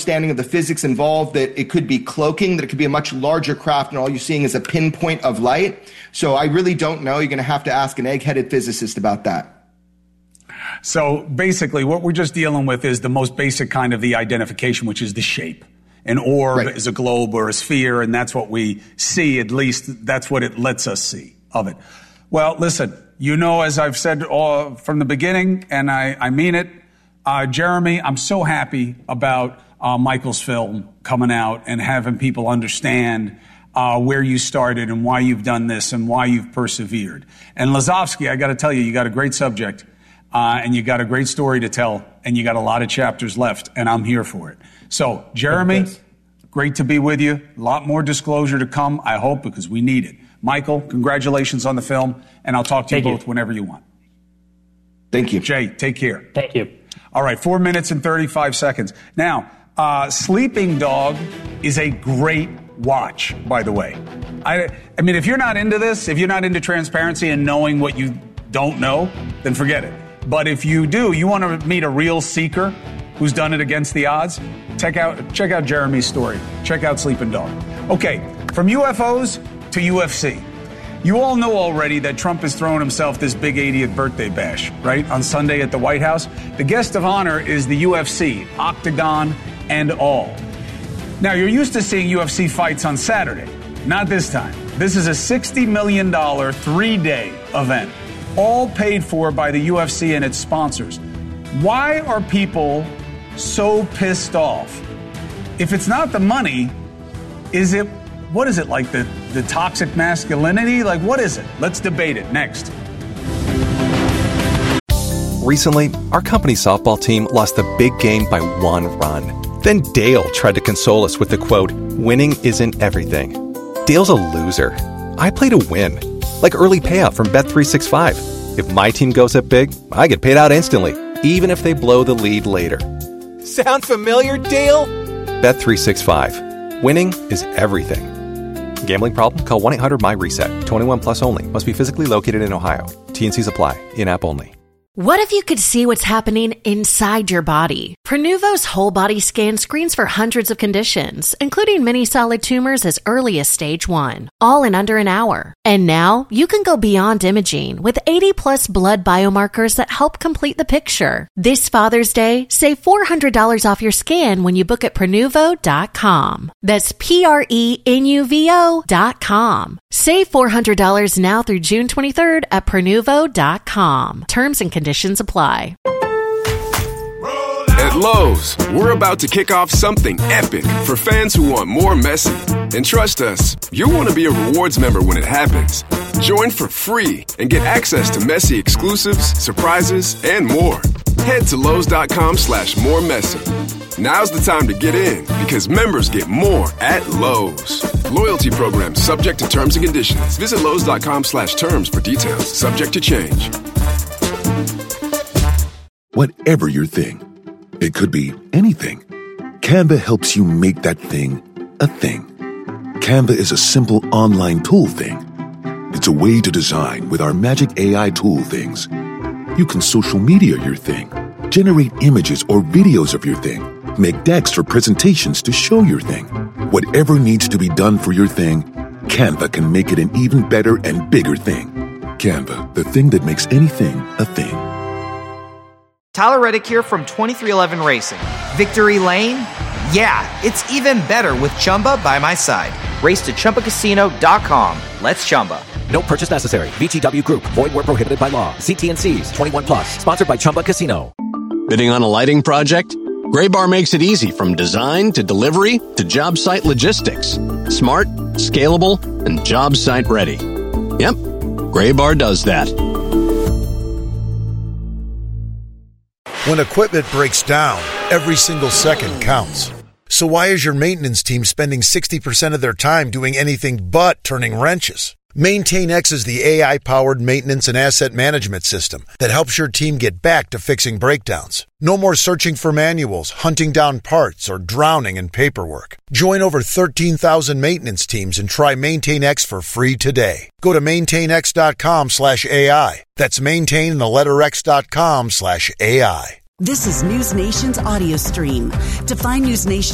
understanding of the physics involved, that it could be cloaking, that it could be a much larger craft, and all you're seeing is a pinpoint of light. So I really don't know. You're going to have to ask an egg-headed physicist about that. So basically, what we're just dealing with is the most basic kind of the identification, which is the shape. An orb is a globe or a sphere, and that's what we see. At least that's what it lets us see of it. Well, listen, you know, as I've said from the beginning, and I mean it, Jeremy, I'm so happy about Michael's film coming out and having people understand where you started and why you've done this and why you've persevered. And Lazovsky, I got to tell you, you got a great subject and you got a great story to tell, and you got a lot of chapters left, and I'm here for it. So, Jeremy, great to be with you. A lot more disclosure to come, I hope, because we need it. Michael, congratulations on the film, and I'll talk to you both whenever you want. Thank you. Jay, take care. Thank you. All right, 4 minutes and 35 seconds. Now, Sleeping Dog is a great watch, by the way. I mean, if you're not into this, if you're not into transparency and knowing what you don't know, then forget it. But if you do, you want to meet a real seeker who's done it against the odds, check out Jeremy's story. Check out Sleeping Dog. Okay, from UFOs to UFC. You all know already that Trump has thrown himself this big 80th birthday bash, right? On Sunday at the White House. The guest of honor is the UFC, Octagon and all. Now, you're used to seeing UFC fights on Saturday. Not this time. This is a $60 million 3-day event, all paid for by the UFC and its sponsors. Why are people so pissed off? If it's not the money, what is it, like the toxic masculinity? Like, what is it? Let's debate it next. Recently, our company softball team lost the big game by 1 run. Then Dale tried to console us with the quote, "Winning isn't everything." Dale's a loser. I play to win. Like early payout from Bet365. If my team goes up big, I get paid out instantly, even if they blow the lead later. Sound familiar, Dale? Bet365. Winning is everything. Gambling problem? Call 1-800-MY-RESET. 21 plus only. Must be physically located in Ohio. T&Cs apply. In-app only. What if you could see what's happening inside your body? Prenuvo's whole body scan screens for hundreds of conditions, including many solid tumors as early as stage 1, all in under an hour. And now you can go beyond imaging with 80+ blood biomarkers that help complete the picture. This Father's Day, save $400 off your scan when you book at Prenuvo.com. That's Prenuvo.com. Save $400 now through June 23rd at Prenuvo.com. Terms and conditions apply. At Lowe's, we're about to kick off something epic for fans who want more Messi. And trust us, you'll want to be a rewards member when it happens. Join for free and get access to Messi exclusives, surprises, and more. Head to Lowe's.com/more Messi. Now's the time to get in because members get more at Lowe's. Loyalty program subject to terms and conditions. Visit Lowe's.com/terms for details. Subject to change. Whatever your thing, it could be anything. Canva helps you make that thing a thing. Canva is a simple online tool thing. It's a way to design with our magic AI tool things. You can social media your thing, generate images or videos of your thing, make decks or presentations to show your thing. Whatever needs to be done for your thing, Canva can make it an even better and bigger thing. Canva, the thing that makes anything a thing. Tyler Reddick here from 2311 Racing. Victory Lane? Yeah, it's even better with Chumba by my side. Race to ChumbaCasino.com. Let's Chumba. No purchase necessary. VGW Group. Void where prohibited by law. See T&Cs. 21 plus. Sponsored by Chumba Casino. Bidding on a lighting project? Graybar makes it easy from design to delivery to job site logistics. Smart, scalable, and job site ready. Yep, Graybar does that. When equipment breaks down, every single second counts. So why is your maintenance team spending 60% of their time doing anything but turning wrenches? MaintainX is the AI-powered maintenance and asset management system that helps your team get back to fixing breakdowns. No more searching for manuals, hunting down parts, or drowning in paperwork. Join over 13,000 maintenance teams and try MaintainX for free today. Go to maintainx.com/AI. That's maintain the letter X.com/AI. This is News Nation's audio stream. To find News Nation